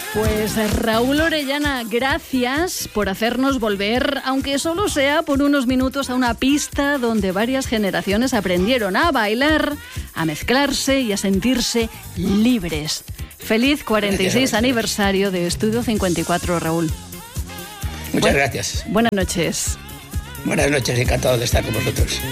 Pues Raúl Orellana, gracias por hacernos volver, aunque solo sea por unos minutos, a una pista donde varias generaciones aprendieron a bailar, a mezclarse y a sentirse libres. Feliz 46 aniversario de Estudio 54, Raúl. Muchas gracias. Buenas noches. Buenas noches, encantado de estar con vosotros.